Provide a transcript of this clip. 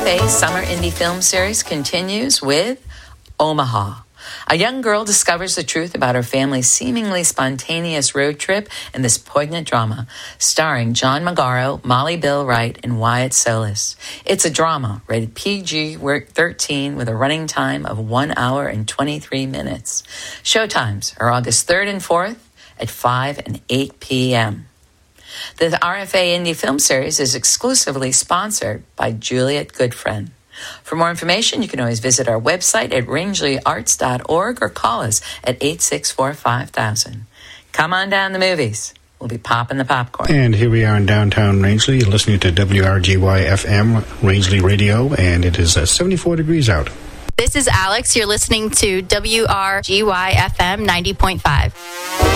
RFA Summer Indie Film Series continues with Omaha. A young girl discovers the truth about her family's seemingly spontaneous road trip in this poignant drama, starring John Magaro, Molly Bill Wright, and Wyatt Solis. It's a drama, rated PG-13, with a running time of 1 hour and 23 minutes. Showtimes are August 3rd and 4th at 5 and 8 p.m. The RFA Indie Film Series is exclusively sponsored by Juliet Goodfriend. For more information, you can always visit our website at rangeleyarts.org or call us at 864-5000. Come on down to the movies. We'll be popping the popcorn. And here we are in downtown Rangeley. You're listening to WRGY-FM, Rangeley Radio, and it is 74 degrees out. This is Alex. You're listening to WRGY-FM 90.5.